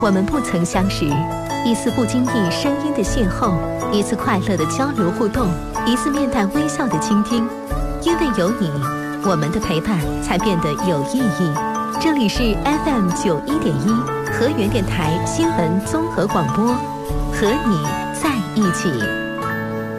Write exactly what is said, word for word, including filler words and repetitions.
我们不曾相识，一丝不经意声音的邂逅，一次快乐的交流互动，一次面带微笑的倾听。因为有你，我们的陪伴才变得有意义。这里是 F M 九一点一河源电台新闻综合广播，和你在一起。